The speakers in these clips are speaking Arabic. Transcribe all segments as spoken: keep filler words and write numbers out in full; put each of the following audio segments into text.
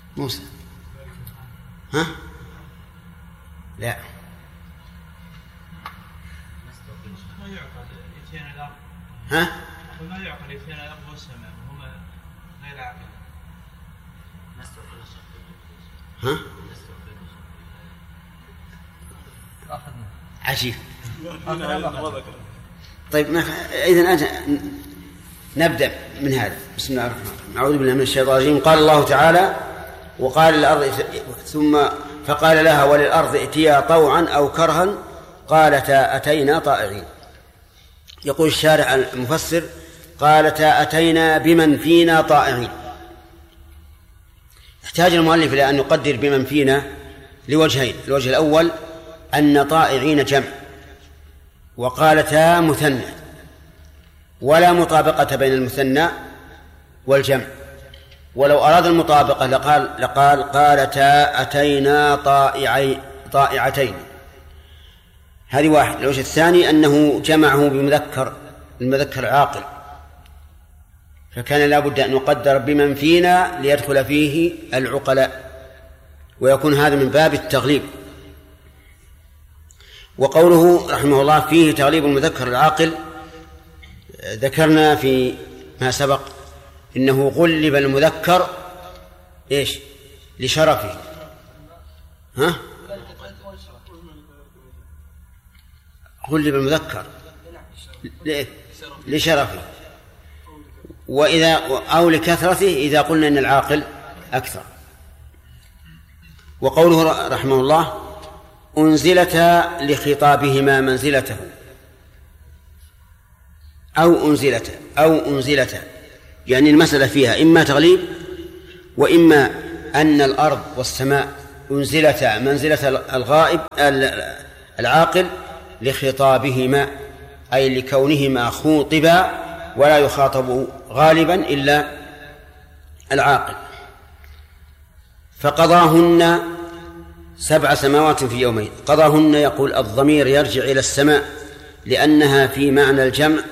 موسى. ها؟ لا. ها؟ ما يعقل اثنين الأرض والسماء هما غير عاقل. ها؟ عجيب. طيب ما إذن أنت نبدأ من هذا. بسم الله الرحمن الرحيم. أعوذ بالله من الشيطان الرجيم. قال الله تعالى: وقال الأرض ثم فقال لها وللأرض ائتيا طوعا أو كرها قالتا أتينا طائعين. يقول الشارع المفسر: قالتا أتينا بمن فينا طائعين. احتاج المؤلف إلى أن يقدر بمن فينا لوجهين. الوجه الأول أن طائعين جمع، وقالتا مثنى، ولا مطابقة بين المثنى والجمع، ولو أراد المطابقة لقال لقال قالتا أتينا طائعي طائعتين. هذه واحد. الوجه الثاني أنه جمعه بمذكر، المذكر عاقل، فكان لا بد أن يقدر بمن فينا ليدخل فيه العقلاء، ويكون هذا من باب التغليب. وقوله رحمه الله فيه تغليب المذكر العاقل، ذكرنا في ما سبق إنه غلب المذكر إيش؟ لشرفه. ها؟ غلب المذكر لشرفه، وإذا أو لكثرته إذا قلنا إن العاقل أكثر. وقوله رحمه الله أنزلتا لخطابهما منزلته أو أنزلتا أو أنزلتا، يعني المسألة فيها إما تغليب وإما أن الأرض والسماء أنزلتا منزلة الغائب العاقل لخطابهما، أي لكونهما خوطبا ولا يخاطب غالبا إلا العاقل. فقضاهن سبع سماوات في يومين. قضاهن يقول الضمير يرجع إلى السماء لأنها في معنى الجمع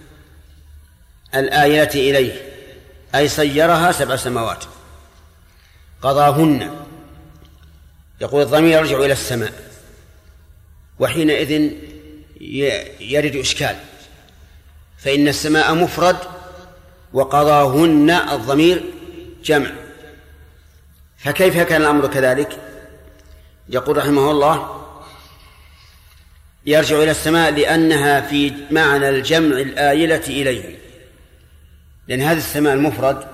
الآية إليه، أي سيرها سبع سماوات. قضاهن يقول الضمير يرجع إلى السماء، وحينئذ يرد إشكال، فإن السماء مفرد وقضاهن الضمير جمع، فكيف كان الأمر كذلك؟ يقول رحمه الله يرجع إلى السماء لأنها في معنى الجمع الآيلة إليه، لأن هذا السماء المفرد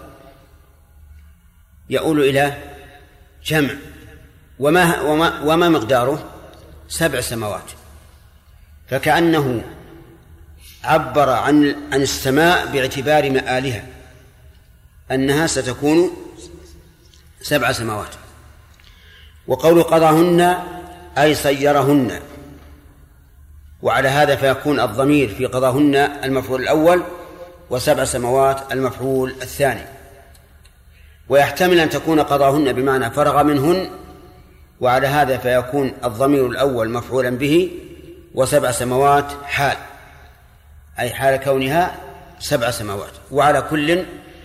يؤول إلى جمع، وما, وما, وما مقداره سبع سماوات، فكأنه عبر عن عن السماء باعتبار مآلها أنها ستكون سبع سماوات. وقول قضاهن أي سيرهن، وعلى هذا فيكون الضمير في قضاهن المفعول الأول وسبع سماوات المفعول الثاني. ويحتمل أن تكون قضاهن بمعنى فرغ منهن، وعلى هذا فيكون الضمير الأول مفعولا به وسبع سماوات حال، أي حال كونها سبع سماوات. وعلى كل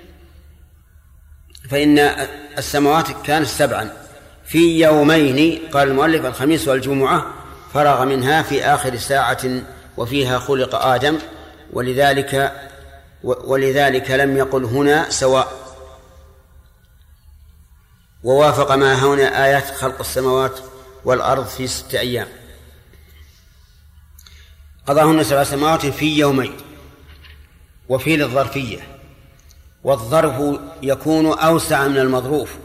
فإن السماوات كانت سبعا في يومين، قال المؤلف الخميس والجمعة، فرغ منها في آخر ساعة وفيها خلق آدم، ولذلك ولذلك لم يقل هنا سواء، ووافق ما هنا آيات خلق السماوات والأرض في ستة أيام. قضاهن سبع سماوات في يومين، وفي للظرفية، والظرف يكون أوسع من المظروف،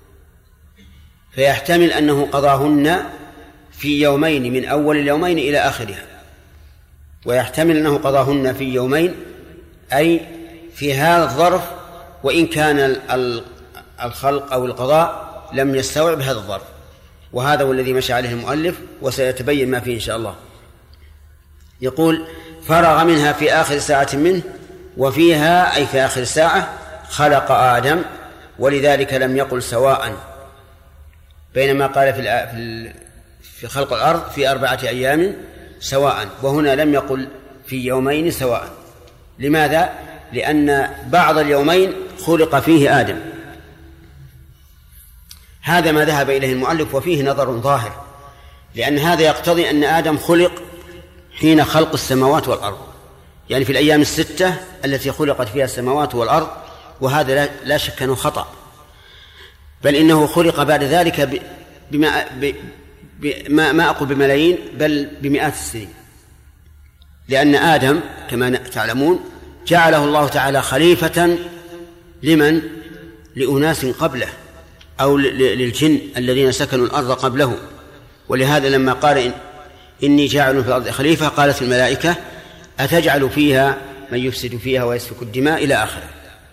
فيحتمل أنه قضاهن في يومين من أول اليومين إلى آخرها، ويحتمل أنه قضاهن في يومين أي في هذا الظرف، وإن كان الخلق أو القضاء لم يستوعب هذا الظرف. وهذا هو الذي مشى عليه المؤلف، وسيتبين ما فيه إن شاء الله. يقول فرغ منها في آخر ساعة منه، وفيها أي في آخر ساعة خلق آدم، ولذلك لم يقل سواء، بينما قال في في خلق الأرض في أربعة أيام سواء، وهنا لم يقل في يومين سواء. لماذا؟ لأن بعض اليومين خلق فيه آدم. هذا ما ذهب إليه المؤلف، وفيه نظر ظاهر، لأن هذا يقتضي أن آدم خلق حين خلق السماوات والأرض، يعني في الأيام الستة التي خلقت فيها السماوات والأرض، وهذا لا شك أنه خطأ، بل إنه خلق بعد ذلك بما, بما ما أقول بملايين بل بمئات السنين، لأن آدم كما تعلمون جعله الله تعالى خليفة لمن؟ لأناس قبله أو للجن الذين سكنوا الأرض قبله. ولهذا لما قال إن إني جاعل في الأرض خليفة قالت الملائكة أتجعل فيها من يفسد فيها ويسفك الدماء إلى آخره.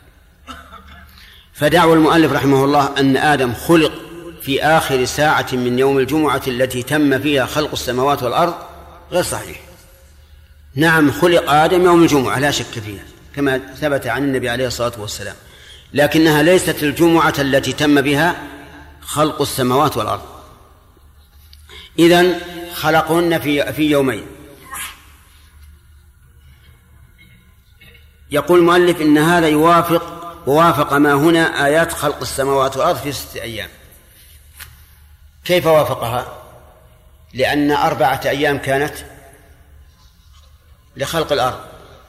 فدعوى المؤلف رحمه الله أن آدم خلق في آخر ساعة من يوم الجمعة التي تم فيها خلق السماوات والأرض غير صحيح. نعم خلق آدم يوم الجمعة لا شك فيها كما ثبت عن النبي عليه الصلاة والسلام، لكنها ليست الجمعة التي تم بها خلق السماوات والأرض. إذن خلقهن في في يومين. يقول المؤلف إن هذا يوافق ووافق ما هنا آيات خلق السماوات والأرض في ستة أيام. كيف وافقها؟ لأن أربعة أيام كانت لخلق الأرض،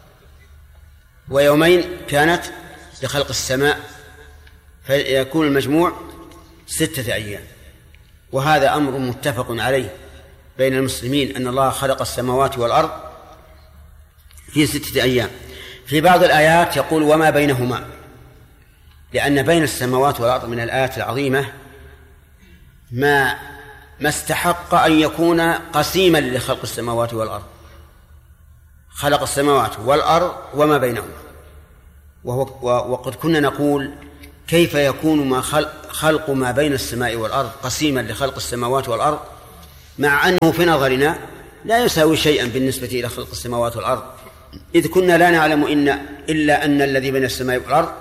ويومين كانت لخلق السماء، فيكون المجموع ستة أيام. وهذا أمر متفق عليه بين المسلمين أن الله خلق السماوات والأرض في ستة أيام. في بعض الآيات يقول وما بينهما، لأن بين السماوات والأرض من الآيات العظيمة ما ما استحق أن يكون قسيما لخلق السماوات والأرض. خلق السماوات والأرض وما بينهما، وهو وقد كنا نقول كيف يكون ما خلق, خلق ما بين السماء والأرض قسيما لخلق السماوات والأرض، مع أنه في نظرنا لا يساوي شيئا بالنسبة إلى خلق السماوات والأرض، إذ كنا لا نعلم إن إلا أن الذي بين السماء والأرض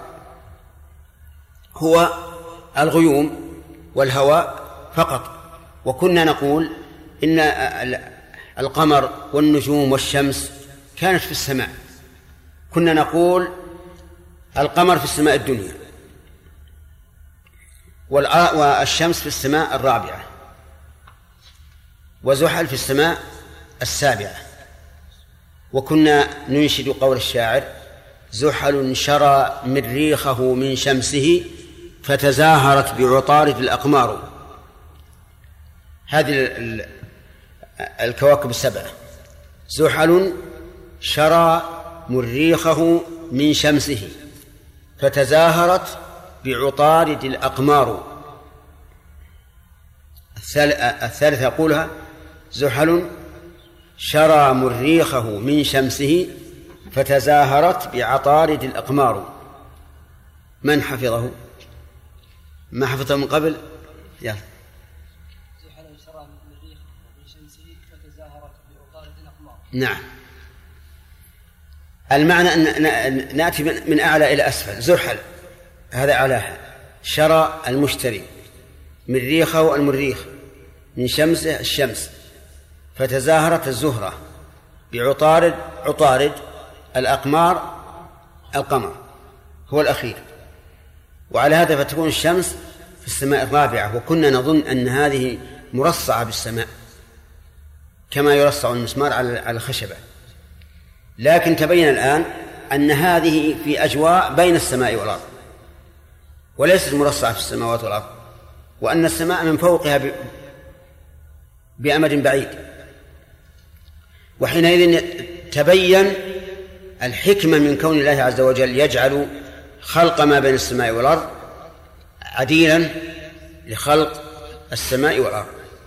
هو الغيوم والهواء فقط. وكنا نقول إن القمر والنجوم والشمس كانت في السماء، كنا نقول القمر في السماء الدنيا والشمس في السماء الرابعة وزحل في السماء السابعة. وكنا ننشد قول الشاعر زحل شرى مريخه من شمسه فتزاهرت بعطارد الأقمار. هذه الكواكب السبعة زحل شرى مريخه من شمسه فتزاهرت بعطارد الأقمار. الثالثة يقولها زحل شرى مريخه من شمسه فتزاهرت بعطارد الأقمار. من حفظه؟ ما حفظه من قبل؟ يلا. زحل شرى مريخه من شمسه فتزاهرت بعطارد الأقمار. نعم. المعنى أن نأتي من أعلى إلى أسفل. زحل هذا أعلاها، شرى المشتري، مريخه المريخ، من شمسه الشمس، فتزاهرت الزهرة بعطارد عطارد الأقمار القمر هو الأخير. وعلى هذا فتكون الشمس في السماء الرابعة، وكنا نظن أن هذه مرصعة بالسماء كما يرصع المسمار على الخشبة، لكن تبين الآن أن هذه في أجواء بين السماء والأرض وليست مرصعة في السماوات والأرض، وأن السماء من فوقها بأمد بعيد. وحينئذ تبين الحكمة من كون الله عز وجل يجعل خلق ما بين السماء والأرض عديلا لخلق السماء والأرض.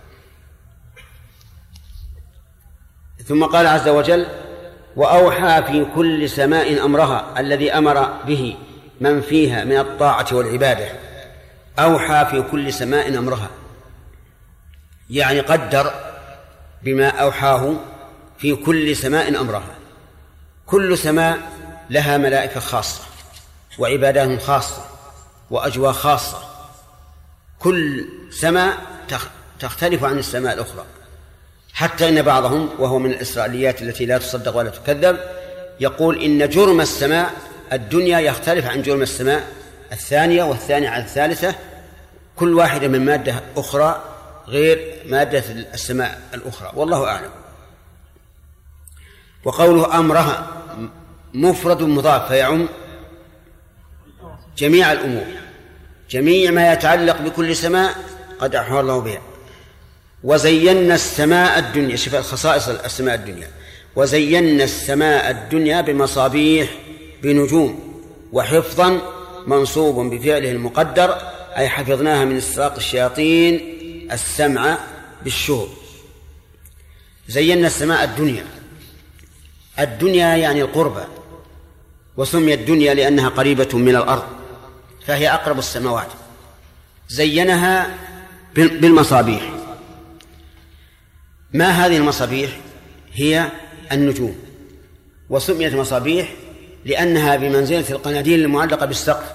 ثم قال عز وجل وأوحى في كل سماء أمرها الذي أمر به من فيها من الطاعة والعبادة. أوحى في كل سماء أمرها، يعني قدر بما أوحاه في كل سماء أمرها. كل سماء لها ملائكة خاصة وعبادات خاصة وأجواء خاصة، كل سماء تختلف عن السماء الأخرى، حتى إن بعضهم وهو من الإسرائيليات التي لا تصدق ولا تكذب يقول إن جرم السماء الدنيا يختلف عن جرم السماء الثانية والثانية عن الثالثة كل واحدة من مادة أخرى غير مادة السماء الأخرى، والله أعلم. وقوله أمرها مفرد مضاف فيعم جميع الأمور، جميع ما يتعلق بكل سماء قد أحوى الله بها. وزينا السماء الدنيا، شوف الخصائص السماء الدنيا، وزينا السماء الدنيا بمصابيح بنجوم وحفظا منصوب بفعله المقدر، أي حفظناها من استراق الشياطين السمع بالشهب. زينا السماء الدنيا، الدنيا يعني القربة، وسميت الدنيا لأنها قريبة من الأرض فهي أقرب السماوات. زينها بالمصابيح. ما هذه المصابيح؟ هي النجوم، وسميت مصابيح لأنها بمنزلة القناديل المعلقة بالسقف.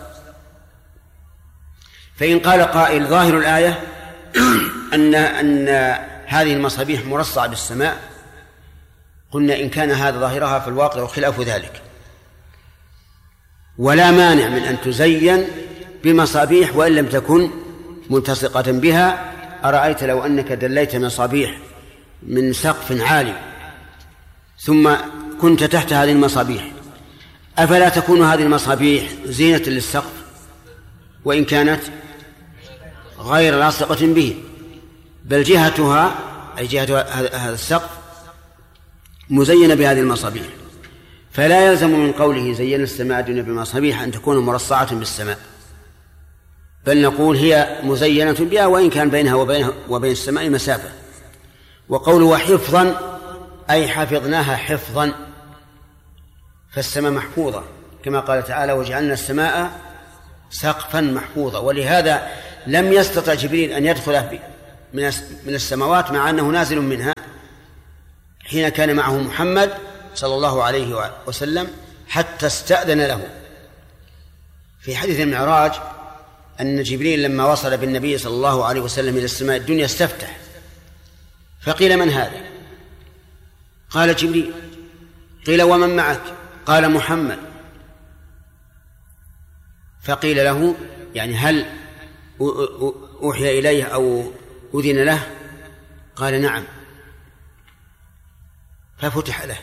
فإن قال قائل ظاهر الآية أن أن هذه المصابيح مرصعة بالسماء، قلنا إن كان هذا ظاهرها في الواقع وخلاف ذلك، ولا مانع من أن تزين بمصابيح وإن لم تكن ملتصقة بها. أرأيت لو أنك دليت مصابيح من سقف عالي ثم كنت تحت هذه المصابيح، أفلا تكون هذه المصابيح زينة للسقف وإن كانت غير لاصقة به، بل جهتها أي جهة هذا السقف مزينة بهذه المصابيح. فلا يلزم من قوله زينا السماء الدنيا بمصابيح أن تكون مرصعة بالسماء، بل نقول هي مزينة بها وإن كان بينها وبين, وبين السماء مسافة. وقوله حفظا أي حفظناها حفظا، فالسماء محفوظة كما قال تعالى وجعلنا السماء سقفا محفوظة. ولهذا لم يستطع جبريل أن يدخل من السماوات مع أنه نازل منها حين كان معه محمد صلى الله عليه وسلم حتى استأذن له. في حديث المعراج أن جبريل لما وصل بالنبي صلى الله عليه وسلم إلى السماء الدنيا استفتح، فقيل من هذا؟ قال جبريل. قيل ومن معك؟ قال محمد. فقيل له يعني هل أوحي إليه أو أذن له؟ قال نعم، ففتح له.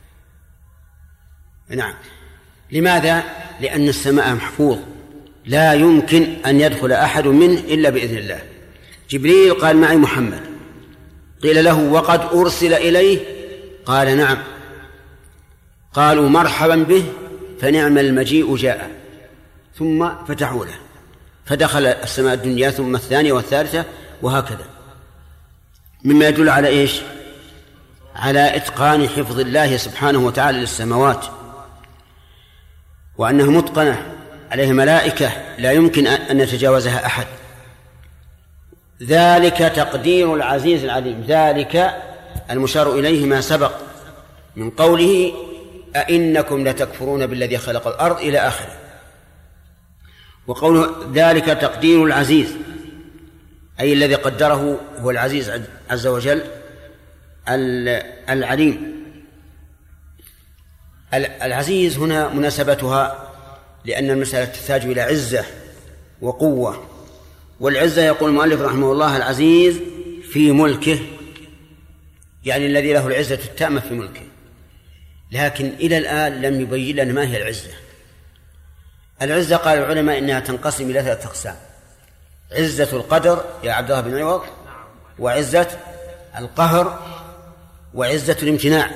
نعم. لماذا؟ لأن السماء محفوظ لا يمكن أن يدخل أحد منه إلا بإذن الله. جبريل قال معي محمد. قيل له وقد أرسل إليه؟ قال نعم. قالوا مرحبا به فنعم المجيء جاء، ثم فتحوا له فدخل السماء الدنيا ثم الثانية والثالثة وهكذا، مما يدل على إيش؟ على إتقان حفظ الله سبحانه وتعالى للسماوات، وأنها متقنة عليه ملائكة لا يمكن أن يتجاوزها أحد. ذلك تقدير العزيز العليم. ذلك المشار إليه ما سبق من قوله أئنكم لتكفرون بالذي خلق الأرض إلى آخره. وقوله ذلك تقدير العزيز أي الذي قدره هو العزيز عز وجل العليم. العزيز هنا مناسبتها لأن المسألة تحتاج إلى عزة وقوة، والعزة يقول المؤلف رحمه الله العزيز في ملكه، يعني الذي له العزة التامة في ملكه. لكن إلى الآن لم يبين لنا ما هي العزة. العزة قال العلماء إنها تنقسم إلى ثلاثة أقسام: عزة القدر يا عبد الله بن عوض، وعزة القهر، وعزة الامتناع.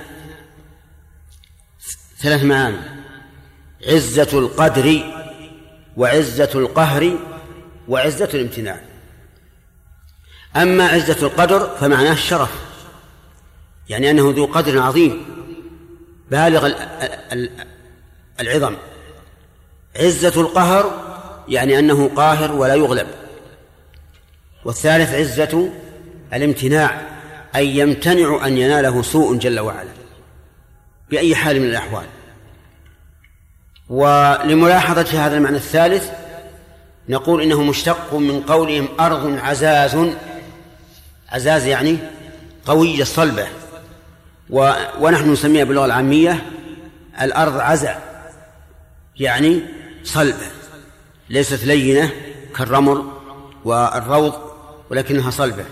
ثلاث معاني: عزة القدر، وعزة القهر، وعزة الامتناع. أما عزة القدر فمعناه الشرف، يعني أنه ذو قدر عظيم بالغ العظم. عزة القهر يعني أنه قاهر ولا يغلب. والثالث عزة الامتناع أي يمتنع أن يناله سوء جل وعلا بأي حال من الأحوال. ولملاحظة هذا المعنى الثالث نقول إنه مشتق من قولهم أرض عزاز. عزاز يعني قوية صلبة، ونحن نسميها باللغة العامية الأرض عزع، يعني صلبة ليست لينة كالرمل والروض ولكنها صلبة.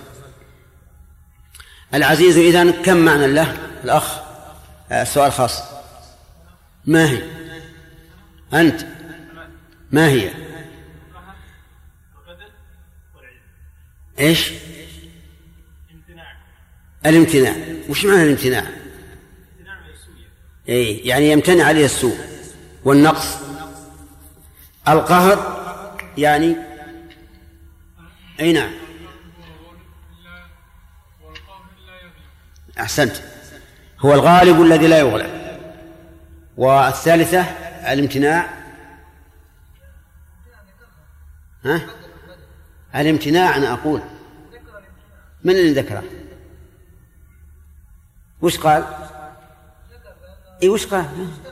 العزيز إذن كم معنى له الأخ؟ السؤال خاص. ما هي؟ أنت ما هي؟ إيش؟ الامتناع. وش معنى الامتناع؟ إيه يعني يمتنع عليه السوء والنقص. القهر يعني أي نعم أحسنت، هو الغالب الذي لا يغلب. والثالثة الامتناع. ها؟ الامتناع أنا أقول من اللي ذكره؟ وش قال؟ إيه وش قال؟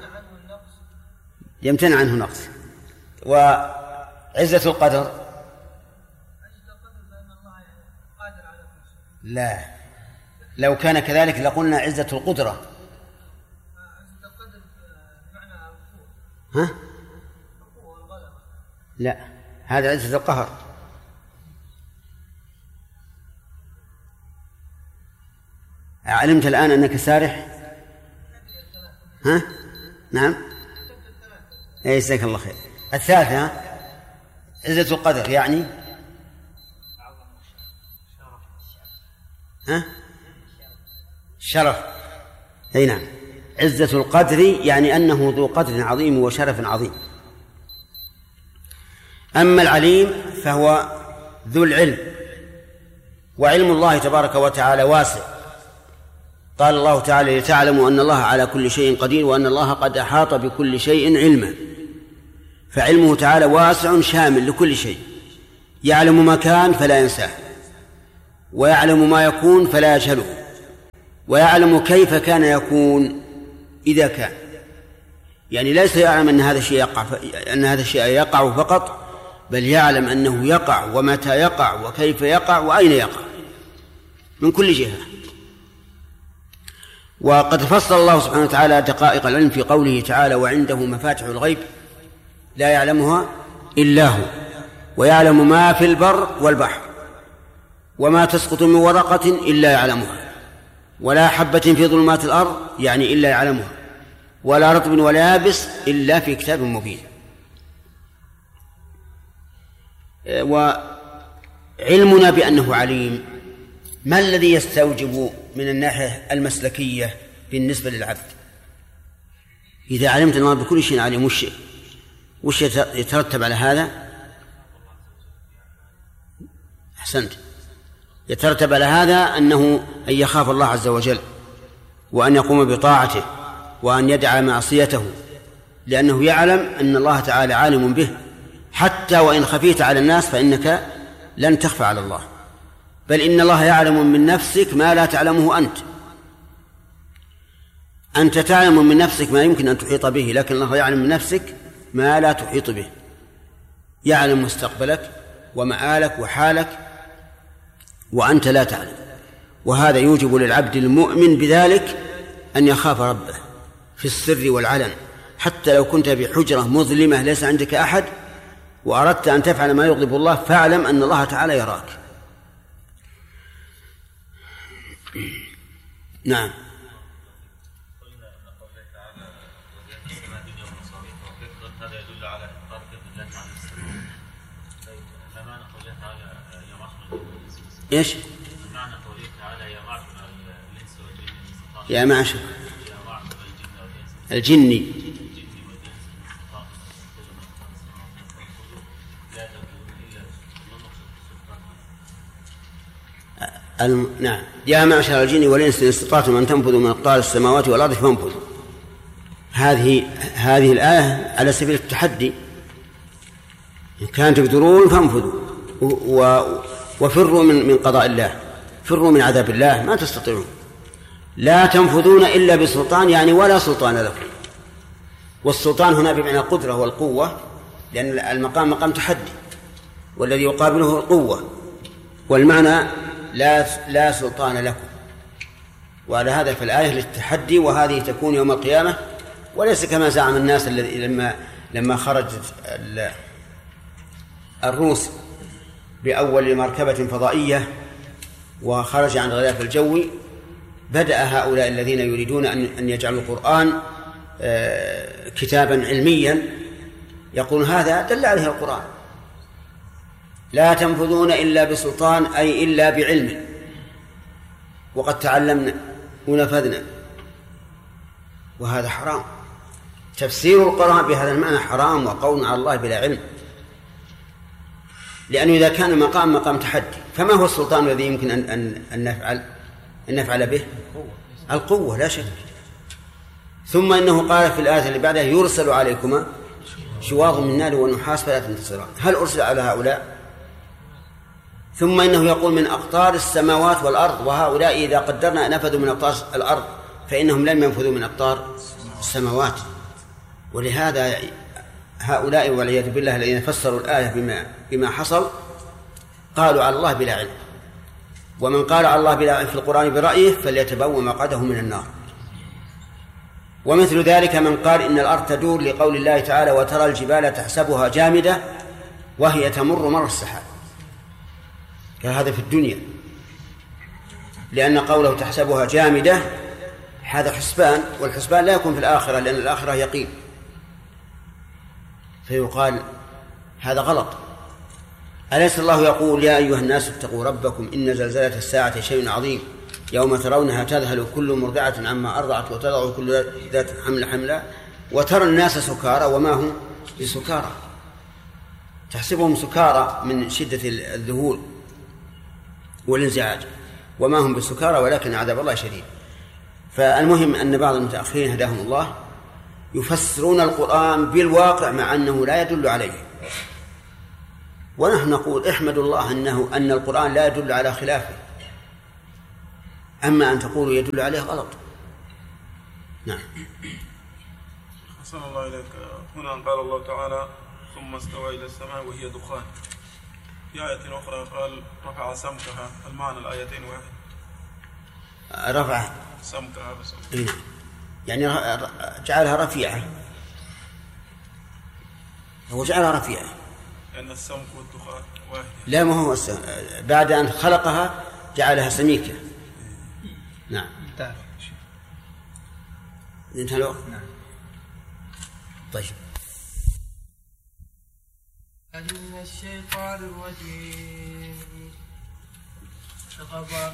يمتنع عنه نقص. وعزة القدر لا، لو كان كذلك لقلنا عزة القدرة. ها؟ لا، هذا عزة القهر. علمت الآن أنك سارح؟ ها؟ نعم. إيه جزاك الله خير. الثالثة عزة القدر يعني ها؟ شرف. أي نعم، عزة القدر يعني أنه ذو قدر عظيم وشرف عظيم. أما العليم فهو ذو العلم، وعلم الله تبارك وتعالى واسع. قال الله تعالى: لتعلموا أن الله على كل شيء قدير وأن الله قد أحاط بكل شيء علما. فعلمه تعالى واسع شامل لكل شيء، يعلم ما كان فلا ينساه، ويعلم ما يكون فلا يجهله، ويعلم كيف كان يكون إذا كان. يعني ليس يعلم أن هذا الشيء يقع أن هذا الشيء يقع فقط، بل يعلم أنه يقع ومتى يقع وكيف يقع وأين يقع من كل جهة. وقد فصل الله سبحانه وتعالى دقائق العلم في قوله تعالى: وعنده مفاتح الغيب لا يعلمها إلا هو ويعلم ما في البر والبحر وما تسقط من ورقة إلا يعلمها ولا حبة في ظلمات الأرض يعني إلا يعلمها ولا رطب ولا يابس إلا في كتاب مبين. وعلمنا بأنه عليم ما الذي يستوجب من الناحية المسلكية بالنسبة للعبد؟ إذا علمت أن الله بكل شيء عليم وش وش يترتب على هذا؟ أحسنت، يترتب على هذا أنه أن يخاف الله عز وجل وأن يقوم بطاعته وأن يدع معصيته، لأنه يعلم أن الله تعالى عالم به. حتى وإن خفيت على الناس فإنك لن تخفى على الله، بل إن الله يعلم من نفسك ما لا تعلمه أنت. أنت تعلم من نفسك ما يمكن أن تحيط به، لكن الله يعلم من نفسك ما لا تحيط به. يعلم مستقبلك ومآلك وحالك وأنت لا تعلم. وهذا يوجب للعبد المؤمن بذلك أن يخاف ربه في السر والعلن. حتى لو كنت بحجرة مظلمة ليس عندك أحد وأردت أن تفعل ما يغضب الله فاعلم أن الله تعالى يراك. نعم. هذا يدل على إقرار الله تعالى السماء. فما معنى قوله تعالى يا معشر إيش؟ معنى قوله تعالى يا معشر الإنس والجن يا معشر يا معشر الجن والإنس الجني الم... نعم يا معشر الجن والإنس إن استطعتم أن تنفذوا من أقطار السماوات والأرض فانفذوا. هذه هذه الآية على سبيل التحدي، إن كان تقدرون فانفذوا و... وفروا من من قضاء الله، فروا من عذاب الله، ما تستطيعون. لا تنفذون إلا بسلطان يعني ولا سلطان لكم. والسلطان هنا بمعنى القدرة والقوة، لأن المقام مقام تحدي والذي يقابله القوة، والمعنى لا لا سلطان لكم. وعلى هذا في الآية للتحدي، وهذه تكون يوم القيامة، وليس كما زعم الناس الذي لما لما خرجت الروس بأول مركبة فضائية وخرج عن الغلاف الجوي، بدأ هؤلاء الذين يريدون أن يجعلوا القرآن كتابا علميا يقول هذا دل عليه القرآن، لا تنفذون إلا بسلطان أي إلا بعلم، وقد تعلمنا ونفذنا، وهذا حرام. تفسير القرآن بهذا المعنى حرام وقول على الله بلا علم، لأنه إذا كان مقام مقام تحدي فما هو السلطان الذي يمكن أن, أن, أن, نفعل أن نفعل به؟ القوة لا شك. ثم إنه قال في الآية اللي بعدها يرسل عليكما شواظ من نار ونحاس فلا تنتصران. هل أرسل على هؤلاء؟ ثم إنه يقول من أقطار السماوات والأرض، وهؤلاء إذا قدرنا نفذوا من أقطار الأرض فإنهم لم ينفذوا من أقطار السماوات. ولهذا هؤلاء والعياذ بالله الذين فسروا الآية بما, بما حصل قالوا على الله بلا علم. ومن قال على الله بلا علم في القرآن برأيه فليتبوأ مقعده من النار. ومثل ذلك من قال إن الأرض تدور لقول الله تعالى وترى الجبال تحسبها جامدة وهي تمر مر السحاب، كهذا في الدنيا، لأن قوله تحسبها جامدة هذا حسبان، والحسبان لا يكون في الآخرة لأن الآخرة يقين، فيقال هذا غلط. أليس الله يقول يا أيها الناس اتقوا ربكم إن زلزلة الساعة شيء عظيم يوم ترونها تذهل كل مرضعة عما أرضعت وتضع كل ذات حمل حملا وترى الناس سكارى وما هم بسكارى، تحسبهم سكارى من شدة الذهول والانزعاج وما هم بسكارى ولكن عذاب الله شديد. فالمهم أن بعض المتأخرين هداهم الله يفسرون القرآن بالواقع مع أنه لا يدل عليه، ونحن نقول احمدوا الله أنه أن القرآن لا يدل على خلافه، أما أن تقولوا يدل عليه غلط. نعم. حسن الله إليك. هنا قال الله تعالى ثم استوى إلى السماء وهي دخان، في آية أخرى قال رفع سمكها، المعنى الآيتين واحد؟ رفع سمكها بس إيه؟ يعني جعلها رفيعة، هو جعلها رفيعة لأن السمك والدخان واحد. لا، ما هو السم... بعد أن خلقها جعلها سميكة. نعم. انتهى الوقت. نعم. طيب. من الشيطان الرجيم.